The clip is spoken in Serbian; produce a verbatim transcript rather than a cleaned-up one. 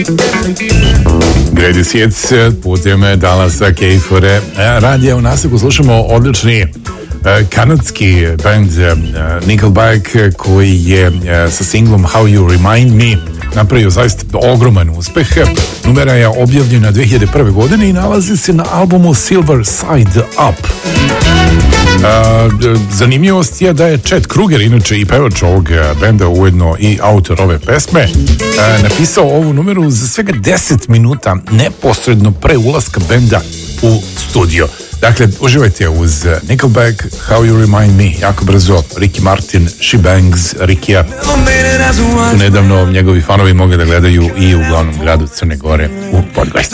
Greatest Hits putem Dallasa Kejfore radija. U nastavku slušamo odlični kanadski band Nickelback koji je sa singlom How You Remind Me napravio zaista ogroman uspeh. Numera je objavljena dve hiljade prve. godine i nalazi se na albumu Silver Side Up. Zanimljivost je da je Chet Kruger, inače i pevač ovog benda, ujedno i autor ove pesme, napisao ovu numeru za svega deset minuta neposredno pre ulaska benda u studio. Dakle, uživajte uz Nickelback, How You Remind Me, jako brzo. Ricky Martin, She Bangs, Rikija. Nedavno njegovi fanovi mogli da gledaju i u glavnom gradu Crne Gore u Podgorici.